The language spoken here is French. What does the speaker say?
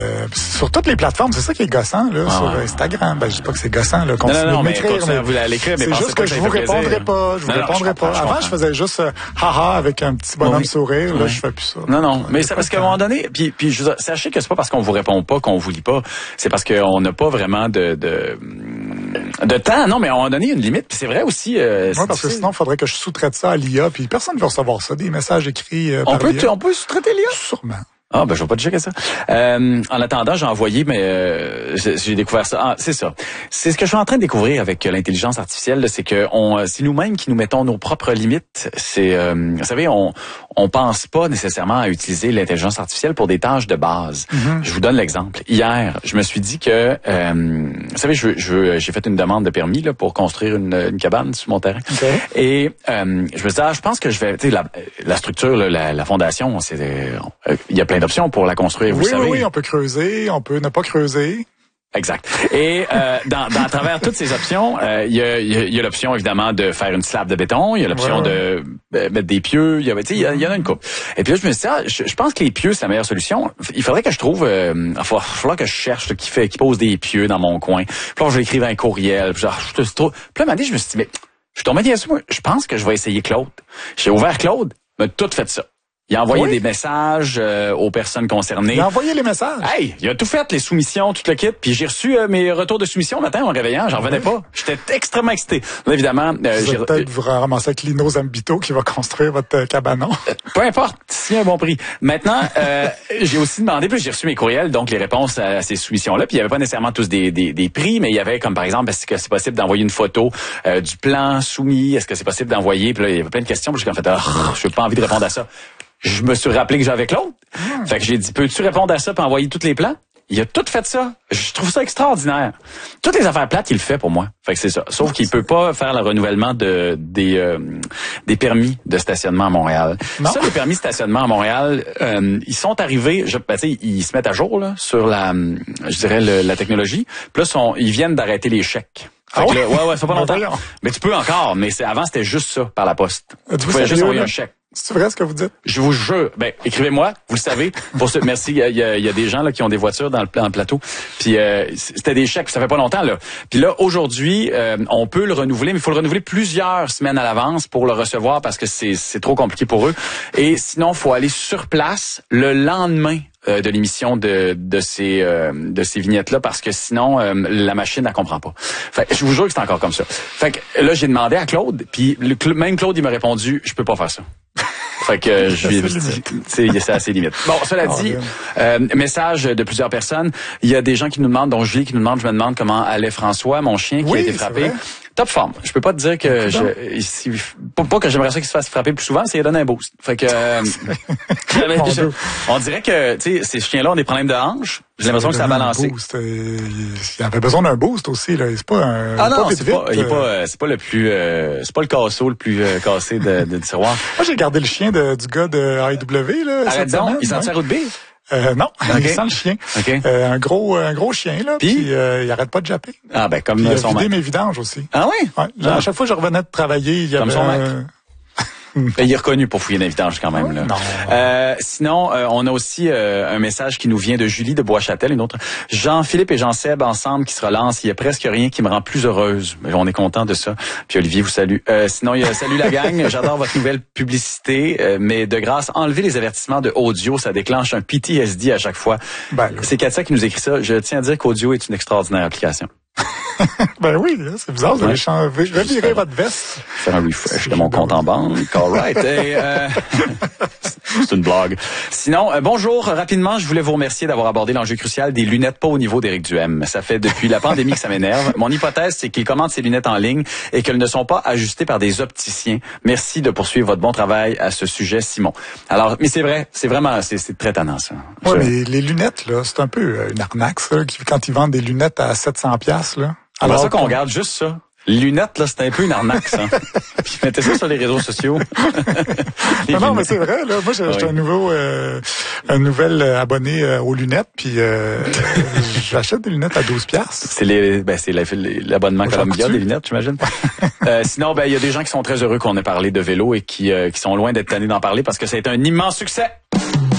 Sur toutes les plateformes, c'est ça qui est gossant, là, sur Instagram. Ben, je dis pas que c'est gossant, là, continuez de m'écrire, mais c'est juste que je vous répondrai pas. Je vous répondrai pas. Avant, je faisais juste haha avec un petit bonhomme sourire. Là, je fais plus ça. Non, mais c'est parce qu'à un moment donné, puis je veux dire, sachez que c'est pas parce qu'on vous répond pas qu'on vous lit pas. C'est parce qu'on n'a pas vraiment de temps. Non, mais à un moment donné, il y a une limite. Puis c'est vrai aussi. Oui, parce que sinon, il faudrait que je sous-traite ça à l'IA. Puis personne ne veut recevoir ça, des messages écrits on peut sous-traiter l'IA? Sûrement. Ah, ben, je vais pas te checker ça. En attendant, j'ai envoyé, mais j'ai découvert ça. Ah, c'est ça. C'est ce que je suis en train de découvrir avec l'intelligence artificielle, là, c'est que c'est nous-mêmes qui nous mettons nos propres limites. C'est, vous savez, on pense pas nécessairement à utiliser l'intelligence artificielle pour des tâches de base. Mm-hmm. Je vous donne l'exemple. Hier, je me suis dit que, vous savez, j'ai fait une demande de permis là pour construire une cabane sur mon terrain. Okay. Et je me suis dit, je pense que je vais, tu sais, la structure, là, la fondation, il y a plein d'options pour la construire, vous savez. Oui, on peut creuser, on peut ne pas creuser. Exact. Et dans travers toutes ces options, il y a l'option évidemment de faire une slab de béton, il y a l'option de mettre des pieux, il y en a une couple. Et puis là je me suis dit, je pense que les pieux c'est la meilleure solution. Il faudrait que je trouve, il va falloir que je cherche là, qui pose des pieux dans mon coin. Puis là je vais écrire un courriel. Puis là un moment donné, je me suis dit, mais je suis tombé dessus, moi, je pense que je vais essayer Claude. J'ai ouvert Claude, m'a tout fait ça. Il a envoyé des messages aux personnes concernées. Il a envoyé les messages? Hey, il a tout fait, les soumissions, tout le kit. Puis j'ai reçu mes retours de soumission le matin en me réveillant. J'en revenais pas. J'étais extrêmement excité. Là, évidemment... j'ai peut-être vous ramasser avec Lino Zambito qui va construire votre cabanon. Peu importe, s'il y a un bon prix. Maintenant, j'ai aussi demandé, puis j'ai reçu mes courriels, donc les réponses à ces soumissions-là. Puis il y avait pas nécessairement tous des prix, mais il y avait comme par exemple, est-ce que c'est possible d'envoyer une photo du plan soumis? Est-ce que c'est possible d'envoyer? Puis là, il y avait plein de questions. Puis j'ai fait, je n'ai pas envie de répondre à ça. Je me suis rappelé que j'avais Claude. Fait que j'ai dit, peux-tu répondre à ça et envoyer tous les plans? Il a tout fait ça. Je trouve ça extraordinaire. Toutes les affaires plates, il le fait pour moi. Fait que c'est ça. Sauf qu'il peut pas faire le renouvellement des permis de stationnement à Montréal. Non. Ça, les permis de stationnement à Montréal, ils sont arrivés, ils se mettent à jour là sur la technologie. Puis là, ils viennent d'arrêter les chèques. Fait que là, ouais, ça fait pas longtemps. Mais tu peux encore. Mais avant, c'était juste ça par la poste. Tu pouvais juste envoyer un chèque. C'est vrai ce que vous dites? Je vous jure. Ben, écrivez-moi, vous le savez. Merci. Il y a des gens là qui ont des voitures dans le plateau. Puis c'était des chèques, ça fait pas longtemps là. Puis là, aujourd'hui, on peut le renouveler, mais il faut le renouveler plusieurs semaines à l'avance pour le recevoir parce que c'est trop compliqué pour eux. Et sinon, faut aller sur place le lendemain de l'émission de ces vignettes là parce que sinon la machine elle comprend pas. Fait je vous jure que c'est encore comme ça. Fait que là j'ai demandé à Claude puis même Claude il m'a répondu je peux pas faire ça. Fait que je lui ai dit, c'est assez limite. Bon, cela dit, message de plusieurs personnes. Il y a des gens qui nous demandent, dont Julie qui nous demande, je me demande comment allait François, mon chien qui a été frappé. Top forme. Je peux pas te dire que pas que j'aimerais ça qu'il se fasse frapper plus souvent, c'est qu'il donne un boost. Fait que on dirait que tu sais ces chiens-là ont des problèmes de hanches. J'ai l'impression que ça a balancé. Il avait besoin d'un boost aussi là. C'est pas un. Ah non, c'est pas le plus, c'est pas le casseau le plus cassé du tiroir. Moi j'ai gardé le chien du gars de AEW là. Arrête donc, il sent sa route B. Non, il sent le chien. Okay. Un gros chien là, puis il arrête pas de japper. Ah ben comme puis, il a son vidé maître. mes vidanges aussi. Ah oui. Ouais. À chaque fois que je revenais de travailler, il y avait comme son maître. Il est reconnu pour fouiller l'invitage quand même. Là. Non. Sinon, on a aussi un message qui nous vient de Julie de Bois-Châtel, une autre. Jean-Philippe et Jean-Seb ensemble qui se relancent. Il y a presque rien qui me rend plus heureuse. On est content de ça. Puis Olivier vous salue. Sinon, il y a salut la gang. J'adore votre nouvelle publicité, mais de grâce, enlevez les avertissements de audio. Ça déclenche un PTSD à chaque fois. C'est Katia qui nous écrit ça. Je tiens à dire qu'Audio est une extraordinaire application. Ben oui, là, c'est bizarre, vous allez revirer votre veste. Faire un refresh de mon compte en banque. All right. C'est une blague. Sinon, bonjour. Rapidement, je voulais vous remercier d'avoir abordé l'enjeu crucial des lunettes pas au niveau d'Éric Duhem. Ça fait depuis la pandémie que ça m'énerve. Mon hypothèse, c'est qu'il commande ses lunettes en ligne et qu'elles ne sont pas ajustées par des opticiens. Merci de poursuivre votre bon travail à ce sujet, Simon. Alors, mais c'est vrai, c'est vraiment, c'est très tannant, ça. Ouais, mais les lunettes, là, c'est un peu une arnaque, ça, quand ils vendent des lunettes à 700$, là. Alors ça qu'on regarde juste ça. Les lunettes, là, c'est un peu une arnaque, ça. Puis mettez ça sur les réseaux sociaux. Non, mais c'est vrai, là. Moi, j'ai un nouvel abonné aux lunettes, puis j'achète des lunettes à 12$. C'est l'abonnement Columbia des lunettes, j'imagine. Sinon, il y a des gens qui sont très heureux qu'on ait parlé de vélo et qui sont loin d'être tannés d'en parler parce que ça a été un immense succès.